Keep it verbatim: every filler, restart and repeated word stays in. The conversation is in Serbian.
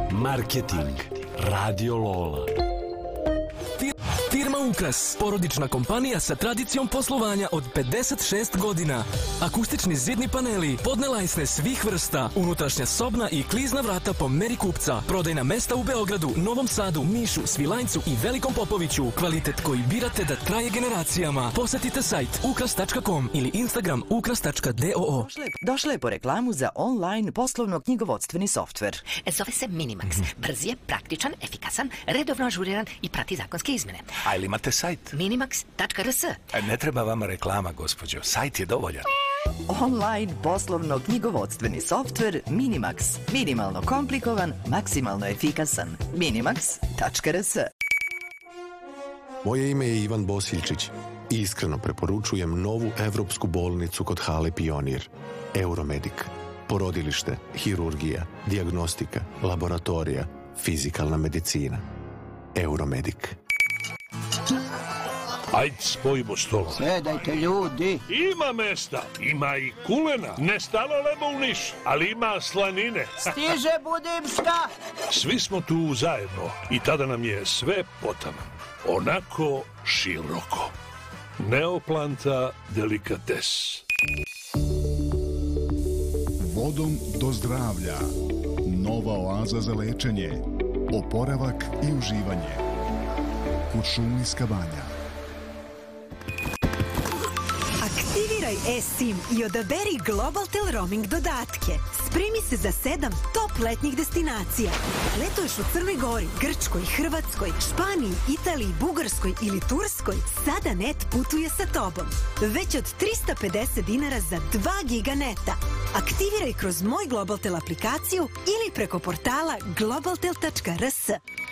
Marketing. Radio Lola. Firma Ukras, porodična kompanija sa tradicijom poslovanja od pedeset šest godina. Akustični zidni paneli, podnelajsne svih vrsta, unutrašnja sobna i klizna vrata po meri kupca. Prodajna mesta u Beogradu, Novom Sadu, Nišu, Svilajncu i Velikom Popoviću. Kvalitet koji birate da traje generacijama. Posetite sajt ukras tačka com ili Instagram ukras tačka doo. Došla je po reklamu za online poslovno-knjigovodstveni softver. Zove se Minimax. Brz je, praktičan, efikasan, redovno ažuriran i prati zakonske izmene. A ili imate sajt? minimax tačka r s. Ne treba vama reklama, gospođo. Sajt je dovoljan. Online poslovno-knjigovodstveni softver Minimax. Minimalno komplikovan, maksimalno efikasan. minimax tačka r s. Moje ime je Ivan Bosiljčić i iskreno preporučujem novu evropsku bolnicu kod hale Pionir. Euromedik. Porodilište, hirurgija, dijagnostika, laboratorija, fizikalna medicina. Euromedik. Ajde, spojimo stolom. Sedajte, ljudi. Ima mesta, ima i kulena. Ne stalo lemo u Niš, ali ima slanine. Stiže Budimska. Svi smo tu zajedno i tada nam je sve potano. Onako široko. Neoplanta delikates. Vodom do zdravlja. Nova oaza za lečenje. Oporavak i uživanje. Kuršumlijska banja. Aktiviraj eSIM i odaberi Globaltel roaming dodatke. Spremi se za sedam top letnjih destinacija. Letuješ u Crnoj Gori, Grčkoj, Hrvatskoj, Španiji, Italiji, Bugarskoj ili Turskoj, sada net putuje sa tobom. Već od trista pedeset dinara za dva giga neta. Aktiviraj kroz Moj Globaltel aplikaciju ili preko portala globaltel tačka r s.